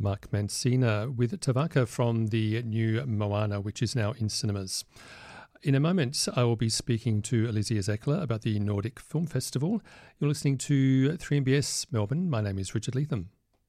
Mark Mancina with Tavaka from the new Moana, which is now in cinemas. In a moment, I will be speaking to Alicia Zeckler about the Nordic Film Festival. You're listening to 3MBS Melbourne. My name is Richard Leatham.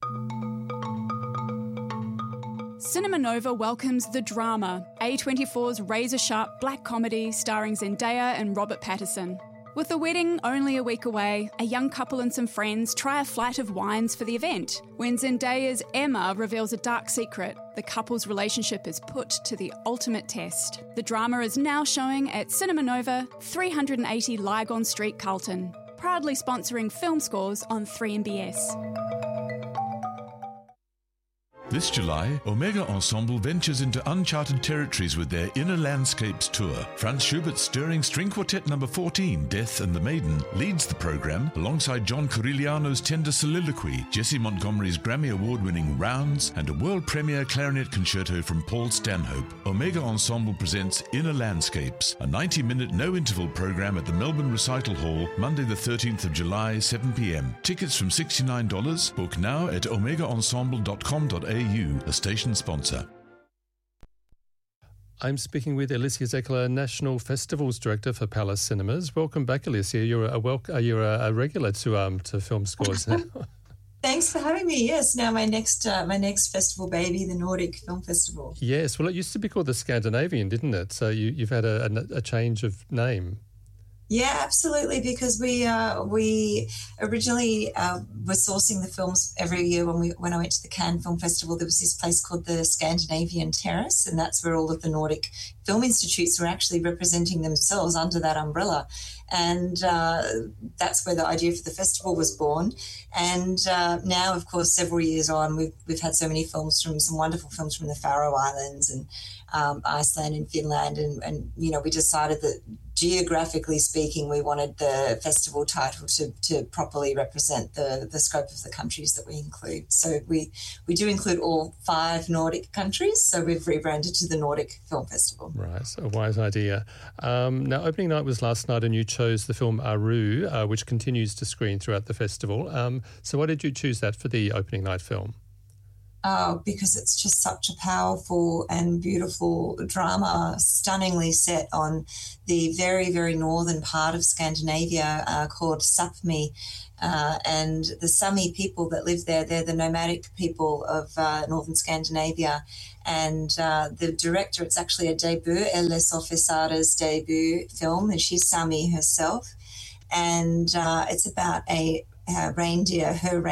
Cinema Nova welcomes The Drama, A24's razor-sharp black comedy starring Zendaya and Robert Pattinson. With the wedding only a week away, a young couple and some friends try a flight of wines for the event. When Zendaya's Emma reveals a dark secret, the couple's relationship is put to the ultimate test. The Drama is now showing at Cinema Nova, 380 Lygon Street, Carlton. Proudly sponsoring film scores on 3MBS. This July, Omega Ensemble ventures into uncharted territories with their Inner Landscapes tour. Franz Schubert's stirring string quartet number 14, Death and the Maiden, leads the program alongside John Corigliano's tender soliloquy, Jesse Montgomery's Grammy Award-winning Rounds, and a world premiere clarinet concerto from Paul Stanhope. Omega Ensemble presents Inner Landscapes, a 90-minute no-interval program at the Melbourne Recital Hall, Monday the 13th of July, 7 p.m. Tickets from $69. Book now at omegaensemble.com.au. the station sponsor. I'm speaking with Alicia Zeckler, National Festivals Director for Palace Cinemas. Welcome back, Alicia. You're a regular to Film Scores now. Thanks for having me. Yes, now my next festival baby, the Nordic Film Festival. Yes, well, it used to be called the Scandinavian, didn't it? So you've had a change of name. Yeah, absolutely, because we originally were sourcing the films every year. When I went to the Cannes Film Festival, there was this place called the Scandinavian Terrace, and that's where all of the Nordic film institutes were actually representing themselves under that umbrella. And that's where the idea for the festival was born. And now, of course, several years on, we've had some wonderful films from the Faroe Islands and Iceland and Finland, and we decided that geographically speaking, we wanted the festival title to properly represent the scope of the countries that we include. So we do include all 5 Nordic countries, so we've rebranded to the Nordic Film Festival. Right, so a wise idea. Now, opening night was last night and you chose the film Aru, which continues to screen throughout the festival. So why did you choose that for the opening night film? Because it's just such a powerful and beautiful drama, stunningly set on the very, very northern part of Scandinavia called Sapmi. And the Sami people that live there, they're the nomadic people of northern Scandinavia. And the director, it's actually a debut, Elle Sofisada's debut film, and she's Sami herself. And it's about a reindeer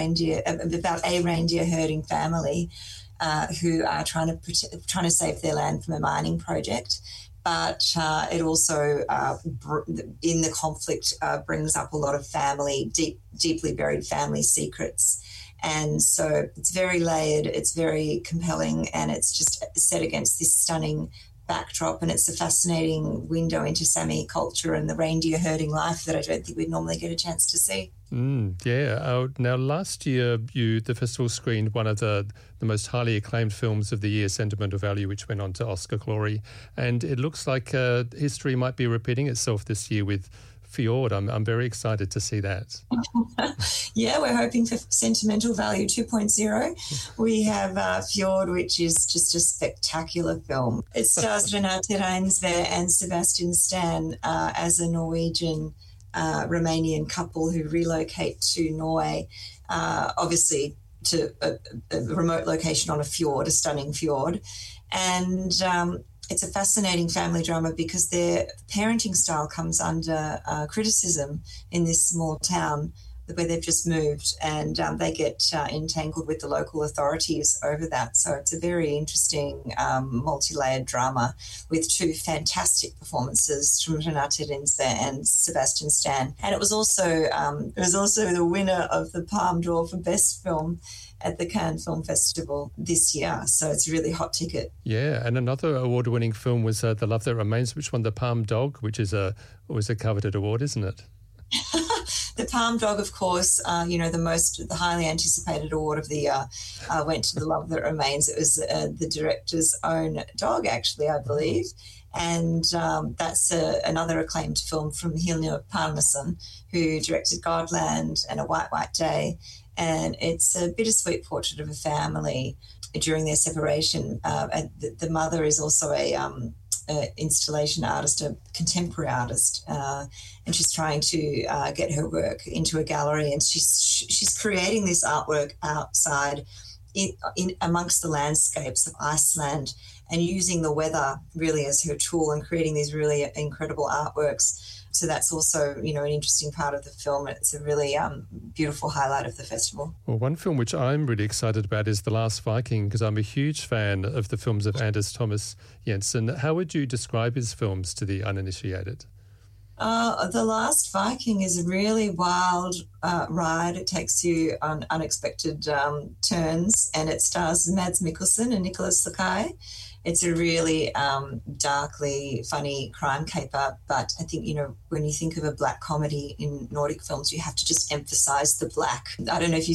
herding family who are trying to save their land from a mining project. But it also, in the conflict, brings up a lot of deeply buried family secrets. And so it's very layered, it's very compelling, and it's just set against this stunning backdrop, and it's a fascinating window into Sami culture and the reindeer herding life that I don't think we'd normally get a chance to see. Now, last year, the festival screened one of the most highly acclaimed films of the year, Sentimental Value, which went on to Oscar glory. And it looks like history might be repeating itself this year with Fjord. I'm very excited to see that. Yeah, we're hoping for Sentimental Value 2.0. We have Fjord, which is just a spectacular film. It stars Renate Reinsve and Sebastian Stan as a Norwegian Romanian couple who relocate to Norway, obviously to a remote location on a fjord, a stunning fjord. And it's a fascinating family drama because their parenting style comes under criticism in this small town where they've just moved, and they get entangled with the local authorities over that. So it's a very interesting multi-layered drama with 2 fantastic performances from Renate Reinsve and Sebastian Stan. And it was also the winner of the Palme d'Or for Best Film at the Cannes Film Festival this year. So it's a really hot ticket. Yeah, and another award-winning film was The Love That Remains, which won the Palme Dog, which is always a coveted award, isn't it? The Palme Dog, of course, the highly anticipated award of the year went to The Love That Remains. It was the director's own dog, actually, I believe. And that's another acclaimed film from Hilnir Pálmason, who directed Godland and A White, White Day. And it's a bittersweet portrait of a family during their separation. The mother is also a installation artist, a contemporary artist, and she's trying to get her work into a gallery, and she's creating this artwork outside in amongst the landscapes of Iceland, and using the weather really as her tool and creating these really incredible artworks. So that's also, an interesting part of the film. It's a really beautiful highlight of the festival. Well, one film which I'm really excited about is The Last Viking, because I'm a huge fan of the films of Anders Thomas Jensen. How would you describe his films to the uninitiated? The Last Viking is a really wild ride. It takes you on unexpected turns, and it stars Mads Mikkelsen and Nicholas Lakai. It's a really darkly funny crime caper, but I think, when you think of a black comedy in Nordic films, you have to just emphasise the black. I don't know if you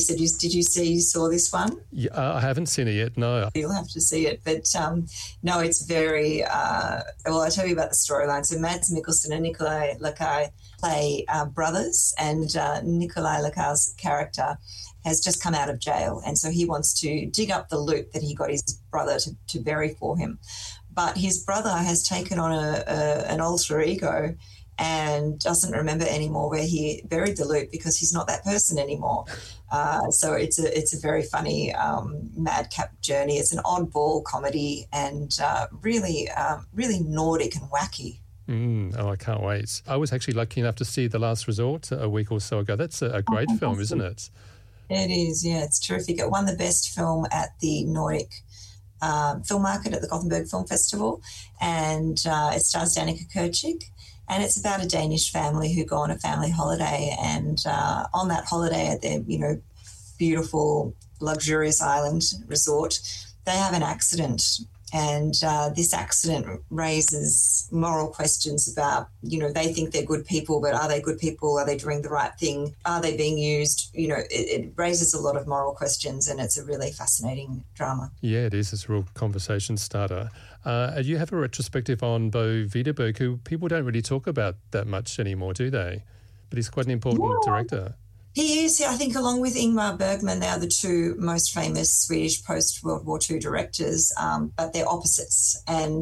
saw this one? Yeah, I haven't seen it yet, no. You'll have to see it, but no, it's very, I'll tell you about the storyline. So Mads Mikkelsen and Nikolai Lakai play brothers, and Nikolai Lakai's character has just come out of jail, and so he wants to dig up the loot that he got his brother to bury for him. But his brother has taken on an alter ego and doesn't remember anymore where he buried the loot, because he's not that person anymore. So it's a very funny madcap journey. It's an oddball comedy, and really Nordic and wacky. I can't wait. I was actually lucky enough to see The Last Resort a week or so ago. That's a great film, isn't it? It is, yeah, it's terrific. It won the best film at the Nordic Film Market at the Gothenburg Film Festival, and it stars Danica Kurcik, and it's about a Danish family who go on a family holiday, and on that holiday at their, beautiful, luxurious island resort, they have an accident. And this accident raises moral questions about, they think they're good people, but are they good people? Are they doing the right thing? Are they being used? It raises a lot of moral questions, and it's a really fascinating drama. Yeah, it is. It's a real conversation starter. You have a retrospective on Bo Widerberg, who people don't really talk about that much anymore, do they? But he's quite an important director. He is, I think, along with Ingmar Bergman, they are the two most famous Swedish post-World War II directors, but they're opposites. And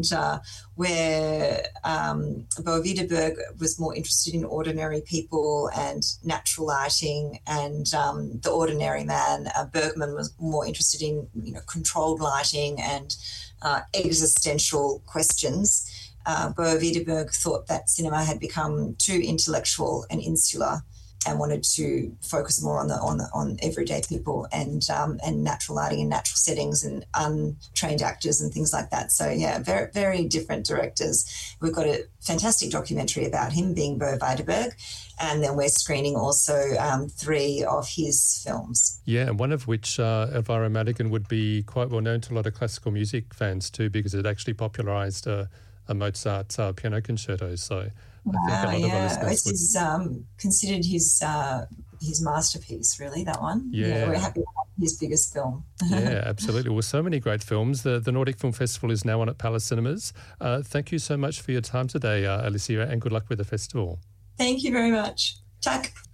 where Bo Widerberg was more interested in ordinary people and natural lighting and the ordinary man, Bergman was more interested in, controlled lighting and existential questions. Bo Widerberg thought that cinema had become too intellectual and insular, and wanted to focus more on everyday people and natural lighting and natural settings and untrained actors and things like that. So, yeah, very, very different directors. We've got a fantastic documentary about him, being Bo Widerberg, and then we're screening also 3 of his films. Yeah, and one of which, Elvira Madigan, would be quite well known to a lot of classical music fans too, because it actually popularised a Mozart piano concerto. So I think a lot of our listeners it's considered his masterpiece, really, that one. Yeah. We're happy to have his biggest film. Yeah, absolutely. Well, so many great films. The Nordic Film Festival is now on at Palace Cinemas. Thank you so much for your time today, Alicia, and good luck with the festival. Thank you very much. Tack.